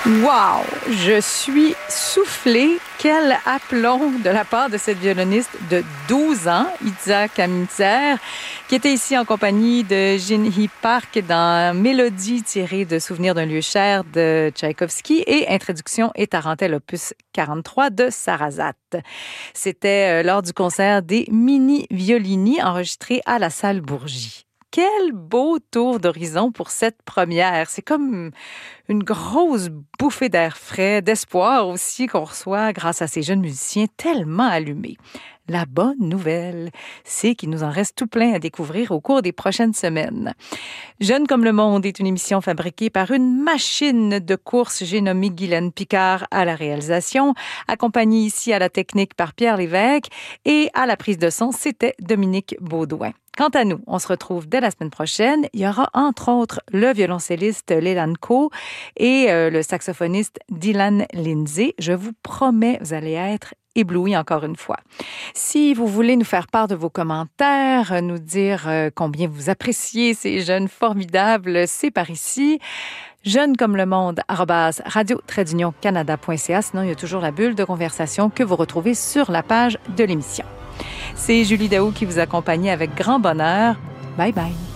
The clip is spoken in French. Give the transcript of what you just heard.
Wow! Je suis soufflée. Quel aplomb de la part de cette violoniste de 12 ans, Itza Kaminzer, qui était ici en compagnie de Jinhee Park dans Mélodie tirée de Souvenirs d'un lieu cher de Tchaïkovski et Introduction et Tarentelle opus 43 de Sarasate. C'était lors du concert des Mini Violini enregistré à la salle Bourgie. Quel beau tour d'horizon pour cette première. C'est comme une grosse bouffée d'air frais, d'espoir aussi qu'on reçoit grâce à ces jeunes musiciens tellement allumés. La bonne nouvelle, c'est qu'il nous en reste tout plein à découvrir au cours des prochaines semaines. Jeune comme le monde est une émission fabriquée par une machine de course. J'ai nommé Guylaine Picard à la réalisation, accompagnée ici à la technique par Pierre Lévesque et à la prise de son, c'était Dominique Baudouin. Quant à nous, on se retrouve dès la semaine prochaine. Il y aura entre autres le violoncelliste Leland Coe et le saxophoniste Dylan Lindsay. Je vous promets, vous allez être ébloui encore une fois. Si vous voulez nous faire part de vos commentaires, nous dire combien vous appréciez ces jeunes formidables, c'est par ici. Jeune comme le monde, @radio-canada.ca. Sinon, il y a toujours la bulle de conversation que vous retrouvez sur la page de l'émission. C'est Julie Daou qui vous accompagne avec grand bonheur. Bye bye.